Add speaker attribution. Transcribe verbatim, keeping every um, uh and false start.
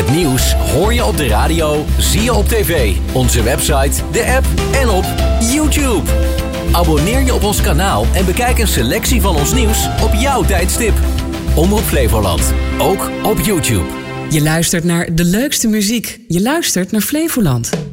Speaker 1: Het nieuws hoor je op de radio, zie je op tv, onze website, de app en op YouTube. Abonneer je op ons kanaal en bekijk een selectie van ons nieuws op jouw tijdstip. Omroep Flevoland, ook op YouTube.
Speaker 2: Je luistert naar de leukste muziek. Je luistert naar Flevoland.